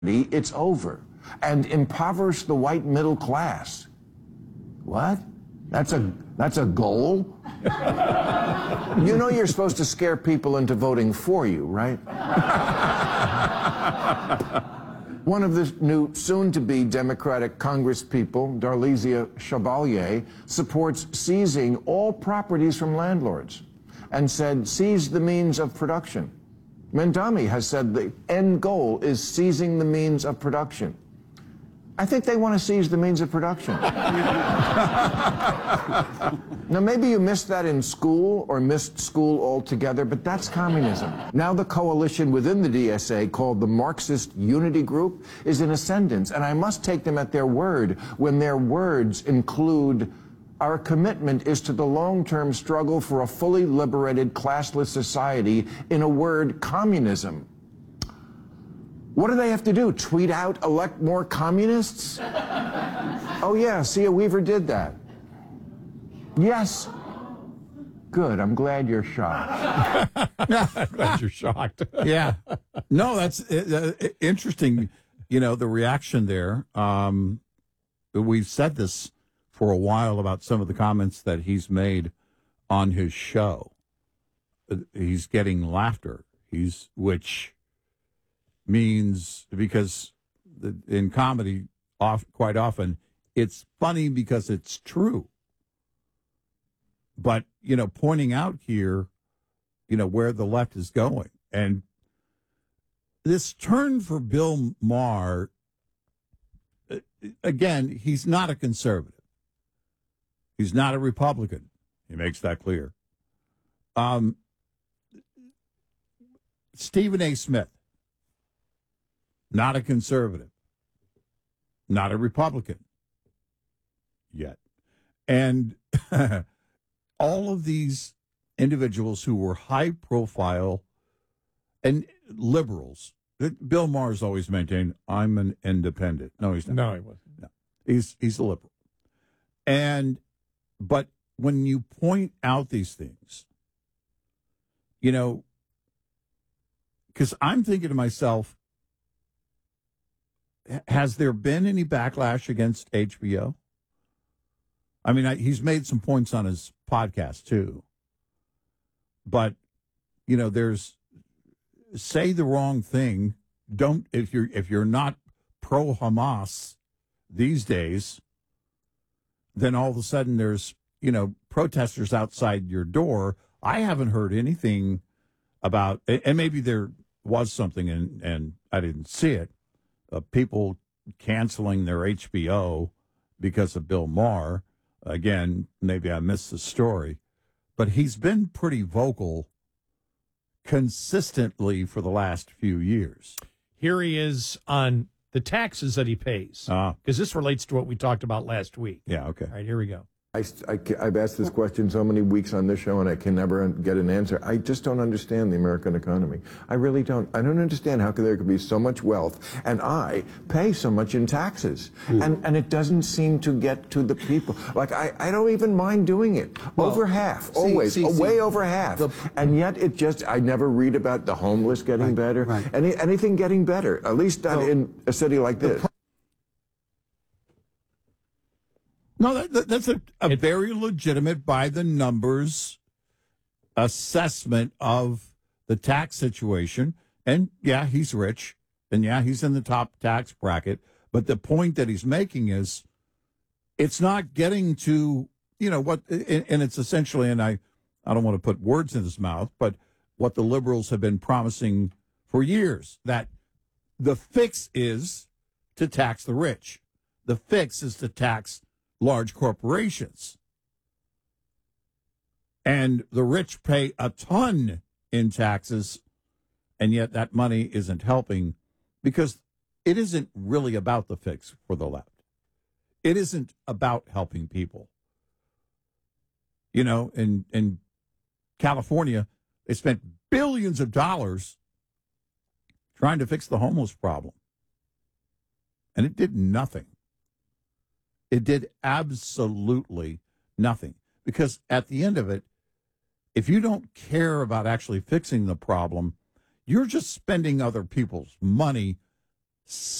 it's over, and impoverish the white middle class. What? That's a goal? You know you're supposed to scare people into voting for you, right? One of the new soon-to-be Democratic Congresspeople, Darlisia Chevalier, supports seizing all properties from landlords and said, seize the means of production. Mendami has said the end goal is seizing the means of production. I think they want to seize the means of production. Now, maybe you missed that in school or missed school altogether, but that's communism. Now the coalition within the DSA, called the Marxist Unity Group, is in ascendance, and I must take them at their word when their words include, our commitment is to the long-term struggle for a fully liberated, classless society, in a word, communism. What do they have to do? Tweet out, elect more communists? Oh yeah, Sia Weaver did that. Yes. Good, I'm glad you're shocked. Glad you're shocked. Yeah. No, that's interesting, the reaction there. We've said this for a while about some of the comments that he's made on his show. He's getting laughter, which means, because in comedy, quite often, it's funny because it's true. But, pointing out here, where the left is going. And this turn for Bill Maher, again, he's not a conservative. He's not a Republican. He makes that clear. Stephen A. Smith, not a conservative, not a Republican yet. And all of these individuals who were high profile and liberals, Bill Maher's always maintained, I'm an independent. No, he's not. No, he wasn't. No. He's a liberal. But when you point out these things, because I'm thinking to myself, has there been any backlash against HBO? I mean, he's made some points on his podcast too. But, there's, say the wrong thing. If you're not pro Hamas these days, then all of a sudden there's, protesters outside your door. I haven't heard anything about, and maybe there was something and I didn't see it, people canceling their HBO because of Bill Maher. Again, maybe I missed the story, but he's been pretty vocal consistently for the last few years. Here he is on the taxes that he pays, because this relates to what we talked about last week. Yeah, okay. All right, here we go. I've asked this question so many weeks on this show, and I can never get an answer. I just don't understand the American economy. I really don't. I don't understand how there could be so much wealth, and I pay so much in taxes, and it doesn't seem to get to the people. Like, I don't even mind doing it. Over half, always, way over half. And yet I never read about the homeless getting better, anything getting better, at least not in a city like this. No, that's a very legitimate, by the numbers assessment of the tax situation. And yeah, he's rich, and yeah, he's in the top tax bracket. But the point that he's making is, it's not getting to, what, and it's essentially, and I don't want to put words in his mouth, but what the liberals have been promising for years, that the fix is to tax the rich. The fix is to tax large corporations. And the rich pay a ton in taxes, and yet that money isn't helping, because it isn't really about the fix for the left. It isn't about helping people. In California, they spent billions of dollars trying to fix the homeless problem, and it did nothing. It did absolutely nothing, because at the end of it, if you don't care about actually fixing the problem, you're just spending other people's money 6